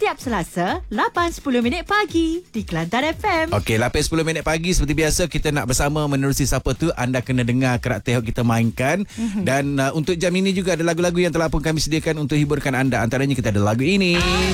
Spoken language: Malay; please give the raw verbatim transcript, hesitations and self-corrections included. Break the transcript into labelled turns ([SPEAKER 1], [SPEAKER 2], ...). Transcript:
[SPEAKER 1] setiap Selasa lapan sepuluh minit pagi di Kelantan F M.
[SPEAKER 2] Okey, lapan sepuluh minit pagi seperti biasa kita nak bersama menerusi siapa tu. Anda kena dengar Kerak Tehok kita mainkan. Mm-hmm. Dan uh, untuk jam ini juga ada lagu-lagu yang telah pun kami sediakan untuk hiburkan anda. Antaranya kita ada lagu ini.